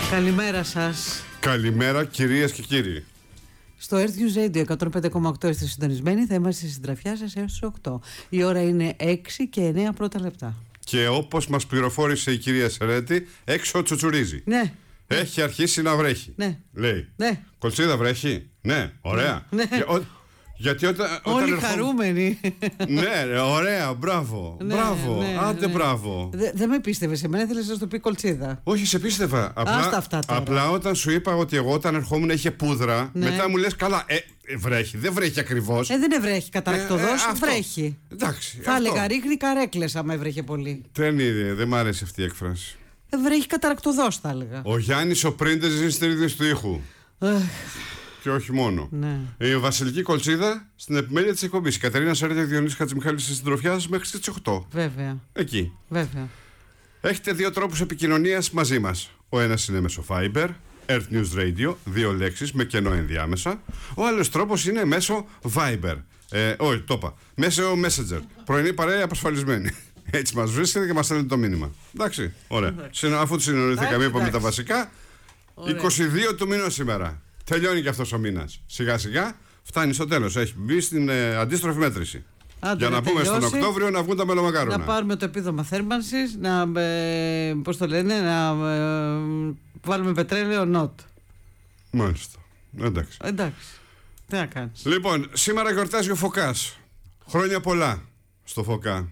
Καλημέρα σας. Καλημέρα κυρίες και κύριοι. Στο Earth News Radio 105,8 είστε συντονισμένοι. Θα είμαστε στη συντροφιά σας έως τις 8. Η ώρα είναι 6 και 9 πρώτα λεπτά. Και όπως μας πληροφόρησε η κυρία Σερέτη, έξω τσουτσουρίζει. Ναι. Έχει αρχίσει να βρέχει. Ναι. Λέει. Ναι. Κολτσίδα βρέχει. Ναι, ωραία. Ναι. Γιατί όταν όλοι χαρούμενοι. Ναι, ωραία, μπράβο. Ναι, μπράβο. ναι, Άντε, ναι. μπράβο. Δεν με πίστευες εμένα, ήθελες να σου το πει Κολτσίδα. Όχι, σε πίστευα. Άστα αυτά τώρα. Απλά όταν σου είπα ότι εγώ όταν ερχόμουν είχε πούδρα, Ναι. μετά μου λες καλά. Βρέχει. Δεν βρέχει ακριβώς. Δεν βρέχει καταρακτοδός, αυτό. βρέχει. Εντάξει. Θα έλεγα ρίχνει καρέκλες άμα έβρεχε πολύ. Δεν μ' αρέσει αυτή η έκφραση. Βρέχει καταρακτοδός, θα έλεγα. Ο Γιάννης ο Πρίντες ζει στην ίδρυση του ήχου. Και όχι μόνο. Ναι. Η Βασιλική Κολτσίδα στην επιμέλεια της εκπομπής. Η Κατερίνα Σαρέτη και Διονύσης Χατζημιχάλης στη συντροφιά σας μέχρι τις 8. Βέβαια. Εκεί. Βέβαια. Έχετε δύο τρόπους επικοινωνίας μαζί μας. Ο ένας είναι μέσω Viber, Earth News Radio, 2 λέξεις με κενό ενδιάμεσα. Ο άλλος τρόπος είναι μέσω Viber. Όχι, το είπα. Μέσω Messenger. Πρωινή παρέα απασφαλισμένη. Έτσι μας βρίσκεται και μας στέλνετε το μήνυμα. Εντάξει, ωραία. Αφού συνεννοηθήκαμε, είπαμε τα βασικά. Ωραία. 22 του μηνός σήμερα. Τελειώνει και αυτός ο μήνας. Σιγά σιγά φτάνει στο τέλος. Έχει μπει στην αντίστροφη μέτρηση. Άντε, Για να πούμε στον Οκτώβριο να βγουν τα μελομακάρονα. Να πάρουμε το επίδομα θέρμανσης, να, πώς το λένε, να βάλουμε πετρέλαιο νότ. Μάλιστα. Εντάξει. Εντάξει. Τι να κάνεις. Λοιπόν, σήμερα γιορτάζει ο Φωκάς. Χρόνια πολλά στο Φωκά.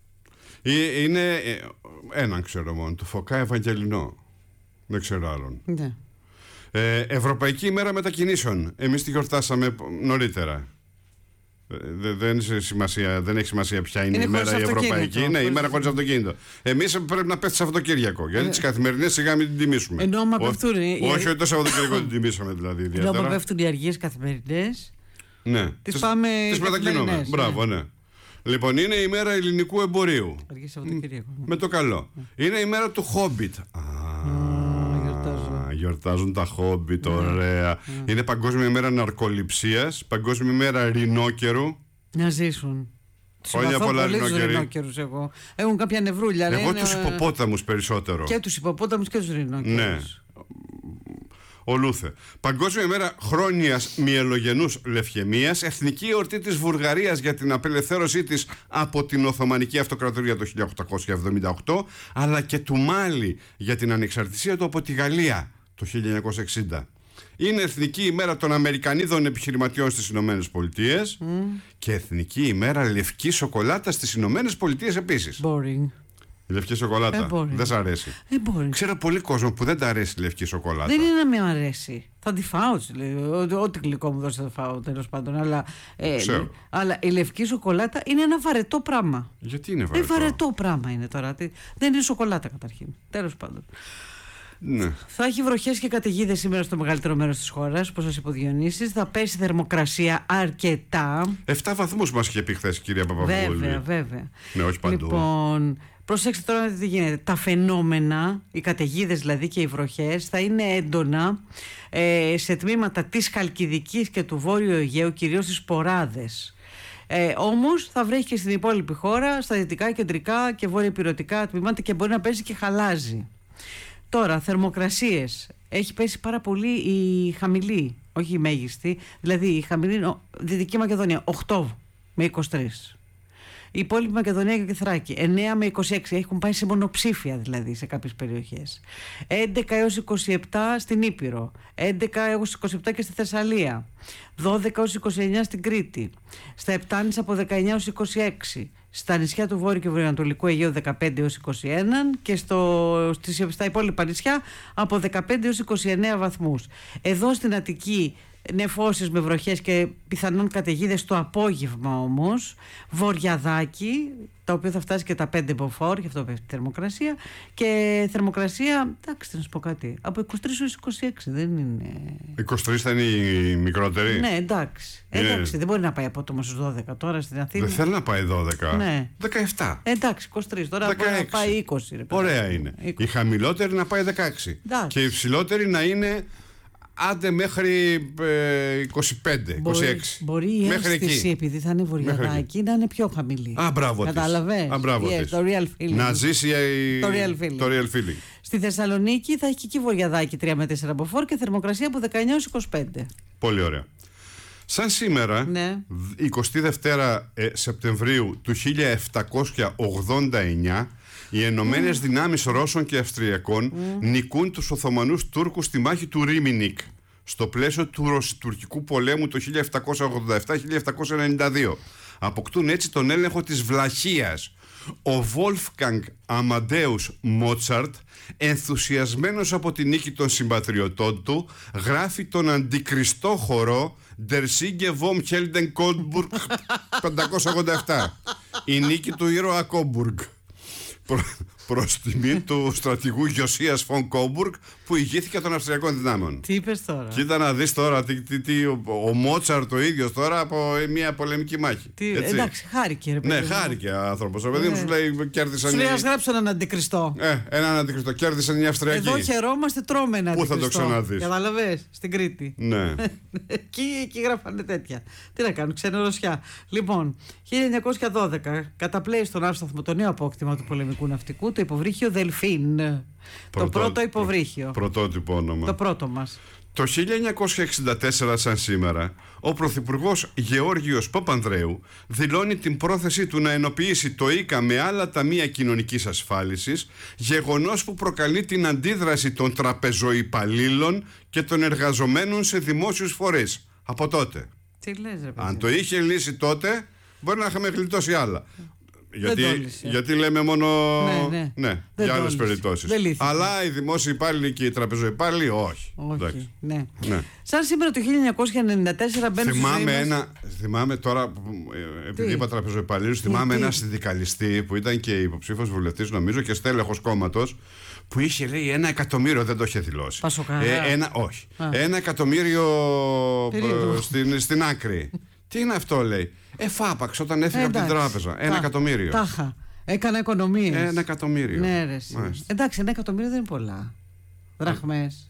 Είναι έναν ξέρω μόνο, το Φωκά Ευαγγελινό. Δεν ξέρω άλλον. Ναι. Ευρωπαϊκή ημέρα μετακινήσεων. Εμείς τη γιορτάσαμε νωρίτερα. Δεν έχει σημασία ποια είναι η ημέρα η ευρωπαϊκή. Ναι, η ημέρα χωρίς αυτοκίνητο. Εμείς πρέπει να πέφτει Σαββατοκύριακο. Γιατί τις καθημερινές σιγά μην την τιμήσουμε. Ενώ άμα πέφτουν. Όχι ότι το Σαββατοκύριακο την τιμήσαμε δηλαδή. Ενώ άμα πέφτουν οι αργίες καθημερινές. Ναι, τις πάμε. Τις μετακινούμε. Μπράβο, ναι. Λοιπόν, είναι η μέρα ελληνικού εμπορίου. Αργίες Σαββατοκύριακο. Με το καλό. Είναι η μέρα του Χόμπιτ. Γιορτάζουν τα Χόμπιτ, ωραία. Είναι Παγκόσμια ημέρα ναρκοληψίας, Παγκόσμια ημέρα ρινόκερου. Να ζήσουν. Χρόνια πολλά ρινόκερους εγώ. Έχουν κάποια νευρούλια. Εγώ τους υποπόταμους περισσότερο. Και τους υποπόταμους και τους ρινόκερους. Ναι. Ολούθε. Παγκόσμια ημέρα χρόνιας μυελογενούς λευχαιμίας, εθνική εορτή της Βουλγαρίας για την απελευθέρωσή της από την Οθωμανική Αυτοκρατορία το 1878, αλλά και του Μάλι για την ανεξαρτησία του από τη Γαλλία το 1960. Είναι εθνική ημέρα των Αμερικανίδων επιχειρηματιών στις Ηνωμένες Πολιτείες και εθνική ημέρα λευκή σοκολάτα στις Ηνωμένες Πολιτείες επίσης. Boring. Η λευκή σοκολάτα δεν σ' αρέσει. Ξέρω πολύ κόσμο που δεν τα αρέσει η λευκή σοκολάτα. Δεν είναι να με αρέσει. Θα τη φάω, ό,τι γλυκό μου δώσει θα φάω τέλος πάντων. Αλλά η λευκή σοκολάτα είναι ένα βαρετό πράγμα. Γιατί είναι βαρετό? Βαρετό πράγμα είναι τώρα. Δεν είναι σοκολάτα καταρχήν. Τέλος πάντων. Ναι. Θα έχει βροχές και καταιγίδες σήμερα στο μεγαλύτερο μέρος της χώρας, όπως σας είπε ο Διονύσης. Θα πέσει θερμοκρασία αρκετά. 7 βαθμούς μας είχε πει χθες η κυρία Παπαβούλη. Βέβαια. Ναι, όχι παντού. Λοιπόν, προσέξτε τώρα τι γίνεται. Τα φαινόμενα, οι καταιγίδες δηλαδή και οι βροχές, θα είναι έντονα σε τμήματα της Χαλκιδικής και του Βόρειου Αιγαίου, κυρίως στις Ποράδες. Όμως θα βρέχει και στην υπόλοιπη χώρα, στα δυτικά, κεντρικά και βόρεια-ηπειρωτικά τμήματα και μπορεί να πέσει και χαλάζι. Τώρα, θερμοκρασίες. Έχει πέσει πάρα πολύ η χαμηλή, όχι η μέγιστη. Δηλαδή η χαμηλή Δυτική Μακεδονία 8 με 23. Η υπόλοιπη Μακεδονία και Θράκη 9 με 26. Έχουν πάει σε μονοψήφια δηλαδή σε κάποιες περιοχές. 11 έως 27 στην Ήπειρο. 11 έως 27 και στη Θεσσαλία. 12 έως 29 στην Κρήτη. Στα Επτάνης από 19 έως 26. Στα νησιά του Βόρειου και Βορειοανατολικού Αιγαίου 15 έως 21 και στα υπόλοιπα νησιά από 15 έως 29 βαθμούς. Εδώ στην Αττική νεφώσεις με βροχές και πιθανόν καταιγίδες το απόγευμα όμως, βορειαδάκι, τα οποία θα φτάσει και τα 5 μποφόρ, γι' αυτό πέφτει η θερμοκρασία. Και θερμοκρασία, εντάξει, να σου πω κάτι, από 23 έως 26 δεν είναι. 23 θα είναι η μικρότερη. Ναι, εντάξει. Εντάξει, δεν μπορεί να πάει απότομα στους 12 τώρα στην Αθήνα. Δεν θέλει να πάει 12. Ναι. 17. Εντάξει, 23. Τώρα 16. μπορεί να πάει 20. Ρε, ωραία είναι. 20. Η χαμηλότερη να πάει 16. Εντάξει. Και η υψηλότερη να είναι άντε μέχρι 25, 26. Μπορεί η αίσθηση, επειδή θα είναι βορειαδάκι, να είναι πιο χαμηλή. Α, μπράβο της. Κατάλαβες. Α, μπράβο yes, της. το real feeling. Να ζήσει το real feeling. Το real feeling. Στη Θεσσαλονίκη θα έχει και εκεί βορειαδάκι 3 με 4 μποφόρ και θερμοκρασία από 19-25. Πολύ ωραία. Σαν σήμερα, Ναι. 22 Σεπτεμβρίου του 1789, οι Ενωμένες Δυνάμεις Ρώσων και Αυστριακών νικούν τους Οθωμανούς Τούρκους στη μάχη του Ρίμινικ στο πλαίσιο του Ρωσιτουρκικού πολέμου το 1787-1792. Αποκτούν έτσι τον έλεγχο της Βλαχίας. Ο Βόλφγκανγκ Αμαντέους Μότσαρτ, ενθουσιασμένος από τη νίκη των συμπατριωτών του, γράφει τον αντικριστό χορό Der Siege vom Helden Coburg 587. Η νίκη του ήρωα Κόμπουργκ. Προς τιμή του στρατηγού Γιωσίας Φον Κόμπουργκ που ηγήθηκε των Αυστριακών δυνάμεων. Τι είπες τώρα? Κοίτα να δεις τώρα ο Μότσαρτ ο ίδιος τώρα από μια πολεμική μάχη. Εντάξει, χάρηκε ρε παιδί. Ναι, χάρηκε ο άνθρωπος. Ο παιδί μου σου λέει κέρδισαν. Σου λέει ας γράψω έναν αντικριστό. Έναν αντικριστό. Κέρδισαν οι Αυστριακοί. Εδώ χαιρόμαστε, τρώμε έναν αντικριστό. Πού θα το ξαναδείς? Καταλαβες, στην Κρήτη. Ναι. Εκεί γράφανε τέτοια. Τι να κάνουν, ξενερωσιά. Λοιπόν, 1912 καταπλέει στον Αύσταθμο το νέο απόκτημα του πολεμικού ναυτικού, το υποβρύχιο Δελφίν. Το πρώτο υποβρύχιο. Πρωτότυπο όνομα. Το πρώτο μας. Το 1964 σαν σήμερα, ο Πρωθυπουργός Γεώργιος Παπανδρέου δηλώνει την πρόθεσή του να ενοποιήσει το ΙΚΑ με άλλα ταμεία κοινωνικής ασφάλισης, γεγονός που προκαλεί την αντίδραση των τραπεζοϊπαλλήλων και των εργαζομένων σε δημόσιους φορείς. Από τότε. Τι λες, ρε παιδί? Αν το είχε λύσει τότε, μπορεί να είχαμε γλιτώσει άλλα. Γιατί λέμε μόνο για άλλες περιπτώσεις. Αλλά οι δημόσιοι υπάλληλοι και οι τραπεζοϊπάλληλοι όχι. Ναι. Σαν σήμερα το 1994 μπαίνουν θυμάμαι τώρα, επειδή είπα τραπεζοϊπαλλήλους, θυμάμαι ένα συνδικαλιστή που ήταν και υποψήφιος βουλευτής νομίζω και στέλεχος κόμματος, που είχε λέει 1 εκατομμύριο, δεν το είχε δηλώσει. Όχι. 1 εκατομμύριο στην άκρη. Τι είναι αυτό, λέει? Φάπαξ όταν έφυγε από την τράπεζα. 1 εκατομμύριο. Τάχα. Έκανα οικονομίες. 1 εκατομμύριο. Ναι, ρε. Εντάξει, 1 εκατομμύριο δεν είναι πολλά. Δραχμές.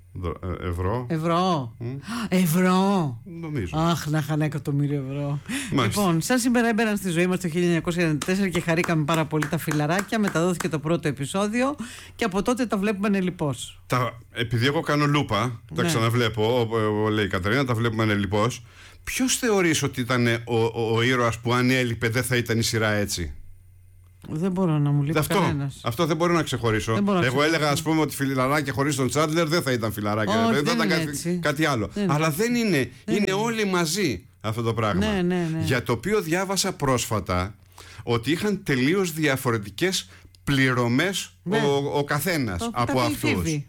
Ευρώ. Νομίζω. Αχ, να είχα 1 εκατομμύριο ευρώ. Λοιπόν, σαν σήμερα έμπαιναν στη ζωή μας το 1994 και χαρήκαμε πάρα πολύ τα φιλαράκια. Μεταδόθηκε το πρώτο επεισόδιο και από τότε τα βλέπουμε ανελιπώς. Επειδή εγώ κάνω λούπα, τα ξαναβλέπω, λέει η Καταρίνα, τα βλέπουμε ανελιπώς. Ποιος θεωρείς ότι ήταν ο ήρωας που αν έλειπε δεν θα ήταν η σειρά έτσι? Δεν μπορώ να μου λείπει κανένας. Αυτό δεν μπορώ να ξεχωρίσω. Εγώ έλεγα ας πούμε ότι φιλαράκια χωρίς τον Τσάντλερ δεν θα ήταν φιλαράκια. Δεν θα ήταν κάτι άλλο. Αλλά δεν είναι. Είναι όλοι μαζί αυτό το πράγμα. Για το οποίο διάβασα πρόσφατα ότι είχαν τελείως διαφορετικές πληρωμές ο καθένας από αυτούς.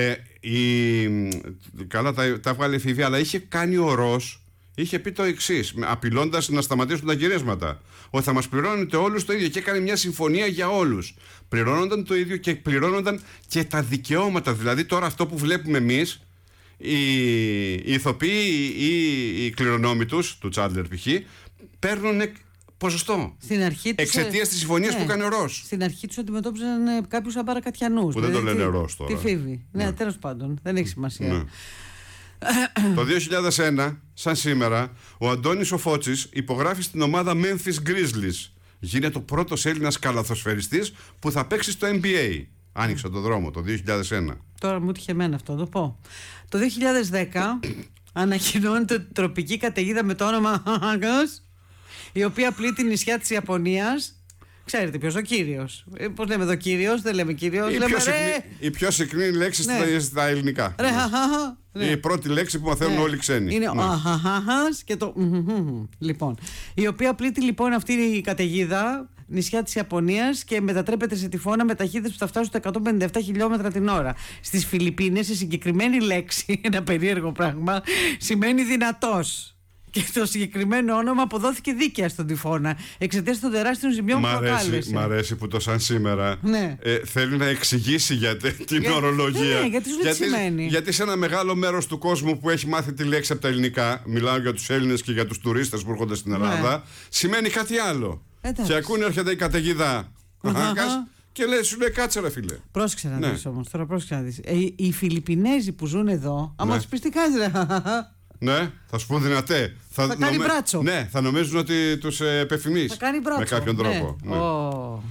Καλά τα βγάλε η εφηβεία, αλλά είχε κάνει ο Ρος. Είχε πει το εξής, απειλώντας να σταματήσουν τα γυρίσματα, ότι θα μας πληρώνετε όλους το ίδιο, και έκανε μια συμφωνία για όλους. Πληρώνονταν το ίδιο και πληρώνονταν και τα δικαιώματα. Δηλαδή τώρα αυτό που βλέπουμε εμείς, οι ηθοποιοί ή οι κληρονόμοι τους, του Τσάντλερ π.χ., παίρνουν ποσοστό. Εξαιτίας της συμφωνίας που έκανε ο Ρος. Στην αρχή τους αντιμετώπιζαν κάποιους απαρακατιανούς. Που δεν το λένε Ρος τώρα. Τη Φίβη. Ναι, τέλος πάντων. Δεν έχει σημασία. Το 2001, σαν σήμερα, ο Αντώνης ο Φώτσης υπογράφει στην ομάδα Memphis Grizzlies. Γίνεται ο πρώτος Έλληνας καλαθοσφαιριστής που θα παίξει στο NBA. Άνοιξε το δρόμο το 2001. Τώρα μου τύχε εμένα αυτό, το πω. Το 2010 ανακοινώνεται ότι τροπική καταιγίδα με το όνομα η οποία πλήττει νησιά της Ιαπωνίας. Ξέρετε ποιος, ο Κύριος. Πώς λέμε εδώ Κύριος, δεν λέμε Κύριος. Η πιο συχνή λέξη στα ελληνικά. Η πρώτη λέξη που μαθαίνουν όλοι οι ξένοι. Είναι ο αχαχαχας και το λοιπόν. Η οποία πλήττει λοιπόν αυτή η καταιγίδα νησιά της Ιαπωνίας και μετατρέπεται σε τυφώνα με ταχύτητες που θα φτάσουν στα 157 χιλιόμετρα την ώρα. Στις Φιλιππίνες η συγκεκριμένη λέξη, ένα περίεργο πράγμα, σημαίνει δυνατός. Και το συγκεκριμένο όνομα αποδόθηκε δίκαια στον τυφώνα εξαιτίας των τεράστιων ζημιών που προκάλεσε. Μ' αρέσει που το σαν σήμερα θέλει να εξηγήσει την ορολογία. Ναι, γιατί σου τι σημαίνει. Γιατί σε ένα μεγάλο μέρος του κόσμου που έχει μάθει τη λέξη από τα ελληνικά, μιλάω για τους Έλληνες και για τους τουρίστες που έρχονται στην Ελλάδα, σημαίνει κάτι άλλο. Και ακούνε έρχεται η καταιγίδα και σου λέει κάτσε ρε φίλε. Πρόσεξε να δεις όμως, τώρα πρόσεξε να δεις. Οι Φιλιππινέζοι που ζουν εδώ, άμα τους πεις τι κάνεις ρε. Ναι, θα σου πούν δυνατέ. Θα κάνει μπράτσο. Ναι, θα νομίζουν ότι τους επεφημείς. Θα κάνει μπράτσο. Με κάποιον τρόπο.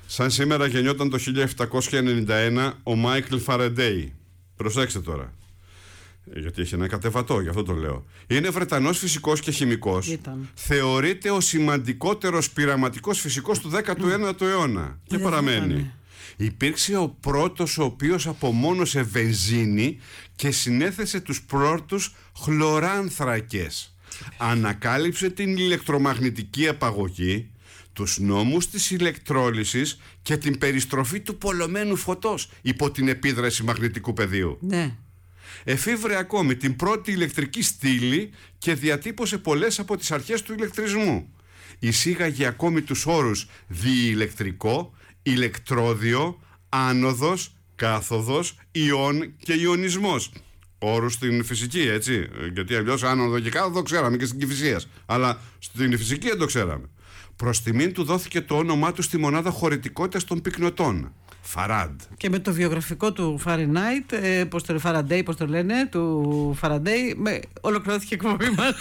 Σαν σήμερα γεννιόταν το 1791 ο Μάικλ Φαραντέι. Προσέξτε τώρα. Γιατί έχει ένα κατεβατό, γι' αυτό το λέω. Είναι Βρετανός φυσικός και χημικός. Θεωρείται ο σημαντικότερος πειραματικός φυσικός του 19ου αιώνα. Και παραμένει. Υπήρξε ο πρώτος ο οποίος απομόνωσε βενζίνη και συνέθεσε τους πρώτους χλωράνθρακες. Ανακάλυψε την ηλεκτρομαγνητική απαγωγή, τους νόμους της ηλεκτρόλυσης και την περιστροφή του πολλωμένου φωτός υπό την επίδραση μαγνητικού πεδίου. Ναι. Εφήβρε ακόμη την πρώτη ηλεκτρική στήλη και διατύπωσε πολλές από τις αρχές του ηλεκτρισμού. Εισήγαγε ακόμη τους όρους διηλεκτρικό, ηλεκτρόδιο, άνοδος, κάθοδος, ιόν και ιονισμός. Όρους στην φυσική, έτσι. Γιατί αλλιώς άνοδο και κάθοδο ξέραμε και στην Κηφισίας. Αλλά στην φυσική δεν το ξέραμε. Προς τιμήν του δόθηκε το όνομά του στη μονάδα χωρητικότητας των πυκνοτών. Φαράντ. Και με το βιογραφικό του Φαρενάιτ, Φαραντέι, πώς το λένε, του Φαραντέι, ολοκληρώθηκε η εκπομπή μας.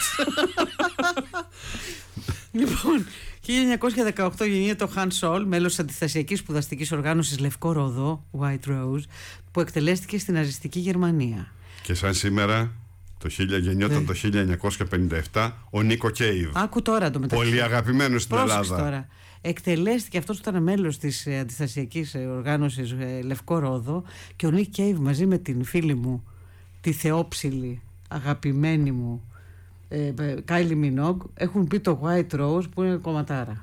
Λοιπόν, 1918 γεννιέται ο Χαν Σόλ, μέλος της αντιστασιακής σπουδαστικής οργάνωσης Λευκό Ρόδο, White Rose, που εκτελέστηκε στην ναζιστική Γερμανία. Και σαν σήμερα, γεννιόταν το 1957 ο Νίκο Κέιβ. Άκου τώρα το μεταξύ. Πολύ αγαπημένος στην Ελλάδα. Τώρα. Εκτελέστηκε αυτός που ήταν μέλος της αντιστασιακής οργάνωσης Λευκό Ρόδο, και ο Νίκ Κέιβ μαζί με την φίλη μου, τη θεόψιλη, αγαπημένη μου Κάιλι Μινόγκ, έχουν πει το White Rose που είναι κομματάρα.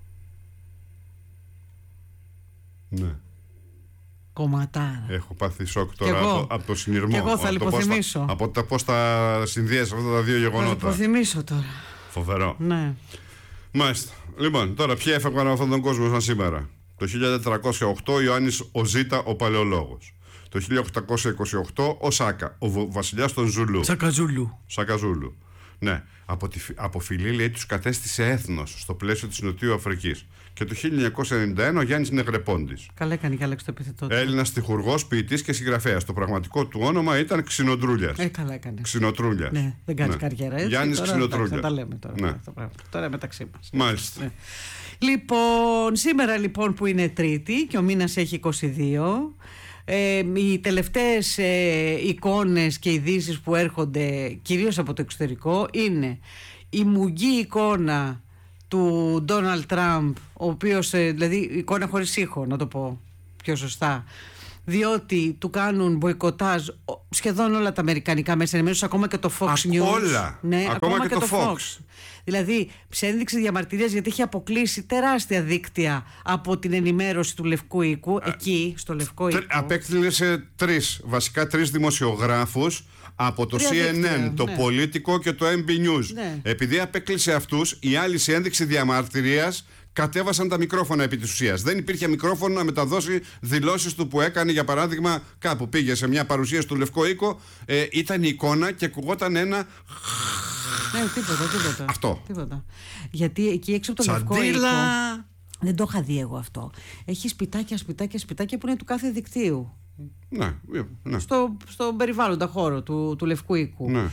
Ναι. Κομματάρα. Έχω πάθει σοκ τώρα από το συνειρμό. Και εγώ θα λιποθυμίσω. Από το πώς τα συνδυάσεις αυτά τα δύο γεγονότα. Θα λιποθυμίσω τώρα. Φοβερό. Ναι. Μάλιστα. Λοιπόν, τώρα ποιοι έφευγαν από αυτόν τον κόσμο σαν σήμερα. Το 1408 Ιωάννης ο Ζήτα, ο Παλαιολόγος. Το 1828 ο Σάκα, ο βασιλιάς των Ζουλού. Σακαζούλου. Ναι. Από φυλή, λέει, τους κατέστησε έθνος στο πλαίσιο της Νοτιού Αφρικής. Και το 1991 ο Γιάννης Νεγρεπόντης. Καλά έκανε και άλλαξε το επιθετό του. Έλληνας στιχουργός, ποιητής και συγγραφέας. Το πραγματικό του όνομα ήταν Ξινοτρούλιας. Καλά έκανε. Ξινοτρούλιας. Ναι, δεν κάνει καριέρα έτσι. Γιάννης Ξινοτρούλιας. Τα λέμε τώρα. Ναι. Τώρα μεταξύ μας. Μάλιστα. Ναι. Λοιπόν, σήμερα λοιπόν που είναι Τρίτη και ο μήνας έχει 22. Οι τελευταίες εικόνες και ειδήσεις που έρχονται κυρίως από το εξωτερικό είναι η μουγγή εικόνα του Ντόναλντ Τραμπ, ο οποίος, δηλαδή εικόνα χωρίς ήχο, να το πω πιο σωστά, διότι του κάνουν μποϊκοτάζ σχεδόν όλα τα αμερικανικά μέσα ενημέρωσης, ακόμα και το Fox News. Όλα. Ναι, ακόμα και το Fox. Δηλαδή, σε ένδειξη διαμαρτυρίας, γιατί έχει αποκλείσει τεράστια δίκτυα από την ενημέρωση του Λευκού Οίκου, εκεί, στο Λευκό Οίκο. Απέκτησε βασικά τρεις δημοσιογράφους από το CNN, το Πολίτικο και το MB News. Ναι. Επειδή απέκλεισε αυτούς, οι άλλοι σε ένδειξη διαμαρτυρίας κατέβασαν τα μικρόφωνα επί της ουσίας. Δεν υπήρχε μικρόφωνο να μεταδώσει δηλώσεις του που έκανε, για παράδειγμα, κάπου πήγε σε μια παρουσίαση του Λευκό Οίκο, ήταν η εικόνα και ακουγόταν ένα... Ναι, τίποτα. Αυτό. Τίποτα. Γιατί εκεί έξω από το Λευκό Οίκο, δεν το είχα δει εγώ αυτό, έχει σπιτάκια που είναι του κάθε δικτύου. Ναι. Στο περιβάλλοντα χώρο του Λευκού Οίκου. Ναι.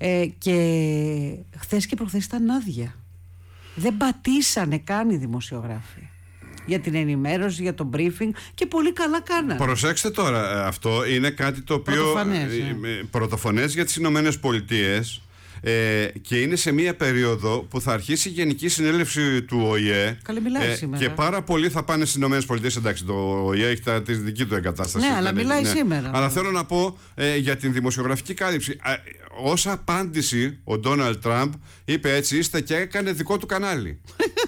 Και χθες και προχθές ήταν άδεια. Δεν πατήσανε καν οι δημοσιογράφοι για την ενημέρωση, για το briefing, και πολύ καλά κάνανε. Προσέξτε τώρα, αυτό είναι κάτι το οποίο πρωτοφανές για τις Ηνωμένες Πολιτείες, και είναι σε μία περίοδο που θα αρχίσει η Γενική Συνέλευση του ΟΗΕ. Καλή μιλάει σήμερα. Και πάρα πολλοί θα πάνε στις Ηνωμένες Πολιτείες. Εντάξει, το ΟΗΕ έχει τη δική του εγκατάσταση. Ναι, αλλά μιλάει σήμερα. Αλλά θέλω να πω για την δημοσιογραφική κάλυψη. Ως απάντηση, ο Ντόναλντ Τραμπ είπε έτσι: είστε, και έκανε δικό του κανάλι.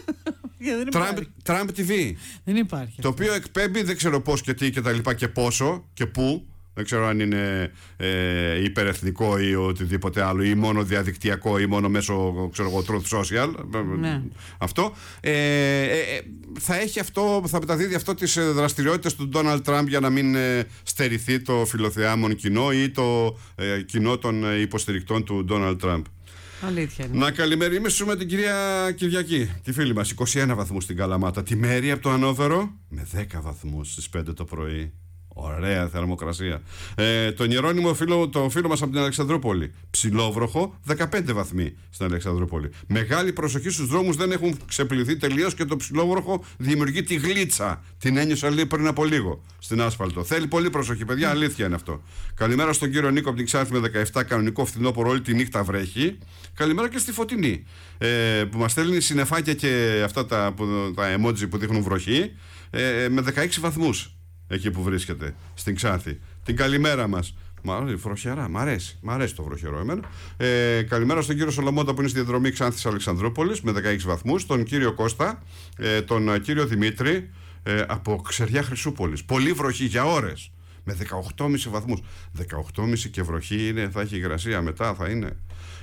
Τραμπ TV. Δεν υπάρχει. Το οποίο εκπέμπει δεν ξέρω πώς και τι και τα λοιπά και πόσο και πού. Δεν ξέρω αν είναι υπερεθνικό ή οτιδήποτε άλλο, ή μόνο διαδικτυακό ή μόνο μέσω, Truth Social. Ναι. Αυτό. Θα έχει αυτό, θα μεταδίδει αυτό τις δραστηριότητες του Ντόναλντ Τραμπ για να μην στερηθεί το φιλοθεάμον κοινό ή το κοινό των υποστηρικτών του Ντόναλντ Τραμπ. Αλήθεια είναι. Να καλημερίσουμε την κυρία Κυριακή, τη φίλη μας. 21 βαθμούς στην Καλαμάτα. Τη Μέρη από το Ανόβερο με 10 βαθμούς στις 5 το πρωί. Ωραία θερμοκρασία. Τον Ιερώνυμο το φίλο μας από την Αλεξανδρούπολη. Ψιλόβροχο, 15 βαθμοί στην Αλεξανδρούπολη. Μεγάλη προσοχή στους δρόμους, δεν έχουν ξεπληθεί τελείως και το ψιλόβροχο δημιουργεί τη γλίτσα. Την ένιωσα λέει πριν από λίγο στην άσφαλτο. Θέλει πολύ προσοχή, παιδιά, αλήθεια είναι αυτό. Καλημέρα στον κύριο Νίκο από την Ξάρτη με 17, κανονικό φθινόπωρο, όλη τη νύχτα βρέχει. Καλημέρα και στη Φωτεινή που μας στέλνει συννεφάκια και αυτά τα emoji που δείχνουν βροχή με 16 βαθμούς. Εκεί που βρίσκεται, στην Ξάρτη. Την καλημέρα μας. Βροχερά, μ' αρέσει το βροχερό εμένα. Καλημέρα στον κύριο Σολομώτα που είναι στη διαδρομή Ξάνθης Αλεξανδρούπολης με 16 βαθμούς. Τον κύριο Κώστα, τον κύριο Δημήτρη από Ξεριά Χρυσούπολης. Πολύ βροχή για ώρες. Με 18,5 βαθμούς. 18,5 και βροχή είναι, θα έχει υγρασία μετά, θα είναι.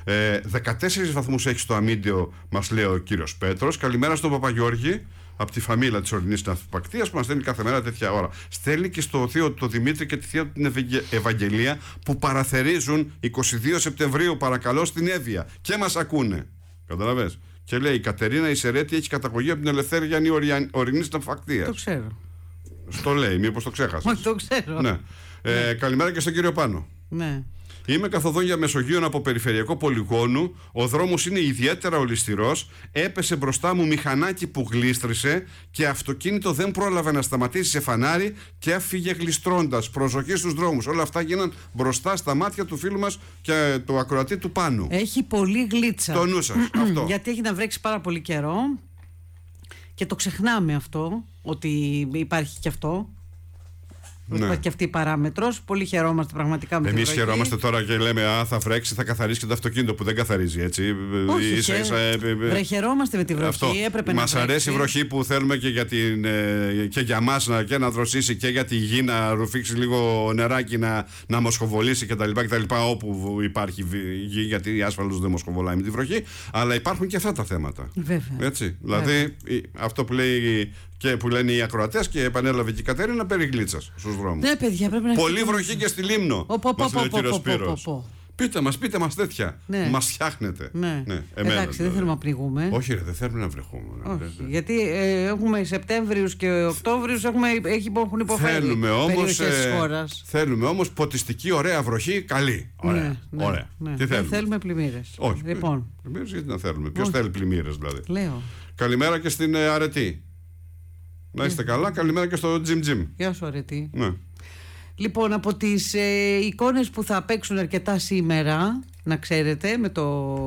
14 βαθμούς έχει στο Αμίντιο, μας λέει ο κύριος Πέτρος. Καλημέρα στον Παπαγιώργη από τη φαμίλα της Ορεινής Ναυπακτείας που μας στέλνει κάθε μέρα τέτοια ώρα. Στέλνει και στο θείο του Δημήτρη και τη θεία του την Ευαγγελία που παραθερίζουν 22 Σεπτεμβρίου, παρακαλώ, στην Εύβοια και μας ακούνε. Καταλαβες. Και λέει: η Κατερίνα Ισερέτη έχει καταγωγή από την Ελευθέρια Ορεινής Ναυπακτείας. Το ξέρω. Στο λέει, μήπως το ξέχασες. Όχι, το ξέρω. Ναι. Καλημέρα και στον κύριο Πάνο. Ναι. Είμαι καθοδόν για Μεσογείον από περιφερειακό πολυγόνου. Ο δρόμος είναι ιδιαίτερα ολισθηρός. Έπεσε μπροστά μου μηχανάκι που γλίστρισε και αυτοκίνητο δεν πρόλαβε να σταματήσει σε φανάρι και έφυγε γλιστρώντας. Προσοχή στους δρόμους. Όλα αυτά γίναν μπροστά στα μάτια του φίλου μας και του ακροατή του Πάνου. Έχει πολύ γλίτσα. Το νου σας. Αυτό. Γιατί έχει να βρέξει πάρα πολύ καιρό και το ξεχνάμε αυτό, ότι υπάρχει και αυτό. Ναι. Υπάρχει και αυτή η παράμετρος. Πολύ χαιρόμαστε πραγματικά με την βροχή. Εμείς χαιρόμαστε τώρα και λέμε: α, θα βρέξει, θα καθαρίσει και το αυτοκίνητο που δεν καθαρίζει, έτσι. Όχι, χαιρόμαστε με τη βροχή. Αυτό. Έπρεπε μας να αρέσει η βροχή που θέλουμε και για μας και να δροσίσει και για τη γη να ρουφήξει λίγο νεράκι, να μοσχοβολήσει κτλ. Όπου υπάρχει γη, γιατί η άσφαλτος δεν μοσχοβολάει με τη βροχή. Αλλά υπάρχουν και αυτά τα θέματα. Βέβαια. Έτσι. Δηλαδή, αυτό που λέει. Και που λένε οι ακροατές και επανέλαβε και η Κατερίνα περί γλίτσας στους δρόμους. Ναι, παιδιά, πρέπει να. Πολύ βροχή και στη Λίμνο. Μας λέει ο κύριος Σπύρος. Πείτε μας τέτοια. Ναι. Μας φτιάχνετε. Ναι. Εντάξει, δεν θέλουμε να πνιγούμε. Όχι, δεν θέλουμε να βρεχούμε. Όχι, γιατί έχουμε Σεπτέμβριους και Οκτώβριους, έχουν υποφέρει περιοχές της χώρας. Θέλουμε όμως ποτιστική, ωραία βροχή, καλή. Ωραία. Ναι. Τι δεν θέλουμε πλημμύρες. Όχι. Λοιπόν. Πλημμύρες γιατί να θέλουμε. Ποιος θέλει πλημμύρες δηλαδή. Λέω. Καλημέρα και στην Αρετή. Να είστε καλά, καλημέρα και στο Τζιμ. Γεια σου, Αρετή. Ναι. Λοιπόν, από τις εικόνες που θα παίξουν αρκετά σήμερα, να ξέρετε, με το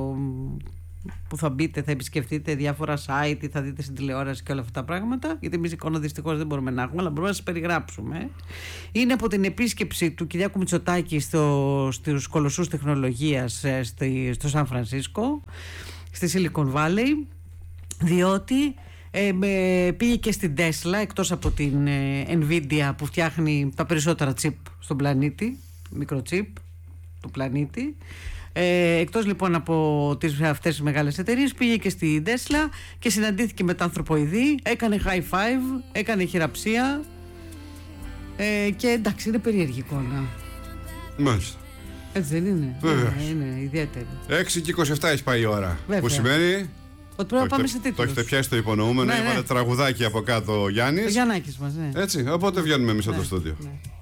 που θα μπείτε, θα επισκεφτείτε διάφορα site, θα δείτε στην τηλεόραση και όλα αυτά τα πράγματα, γιατί εμείς εικόνα δυστυχώς δεν μπορούμε να έχουμε, αλλά μπορούμε να σας περιγράψουμε. Είναι από την επίσκεψη του Κυριάκου Μητσοτάκη στους κολοσσούς τεχνολογίας στο Σαν Φρανσίσκο, στη Silicon Valley, διότι πήγε και στην Tesla, εκτός από την Nvidia που φτιάχνει τα περισσότερα chip στον πλανήτη, μικροτσίπ του πλανήτη. Εκτός λοιπόν από αυτές τις μεγάλες εταιρείες, πήγε και στην Tesla και συναντήθηκε με τα ανθρωποειδή, έκανε high five, έκανε χειραψία και εντάξει, είναι περίεργη εικόνα. Μάλιστα. Έτσι δεν είναι? Βέβαια. Είναι ιδιαίτερη. 6 και 27 έχει πάει η ώρα. Βέβαια. Που σημαίνει ότι πρέπει να πάμε σε τίτλους. Το έχετε πιάσει το υπονοούμενο, έβαλε τραγουδάκι από κάτω ο Γιάννης. Ο Γιαννάκης μας, ναι. Έτσι, οπότε βγαίνουμε εμείς από το στούντιο. Ναι.